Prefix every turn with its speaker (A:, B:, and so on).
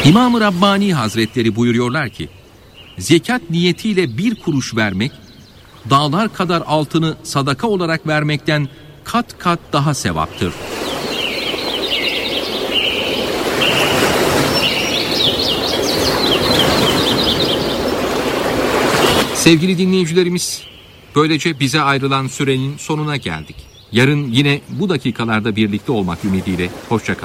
A: İmam-ı Rabbani Hazretleri buyuruyorlar ki, zekat niyetiyle 1 kuruş vermek, dağlar kadar altını sadaka olarak vermekten kat kat daha sevaptır. Sevgili dinleyicilerimiz, böylece bize ayrılan sürenin sonuna geldik. Yarın yine bu dakikalarda birlikte olmak ümidiyle hoşça kalın.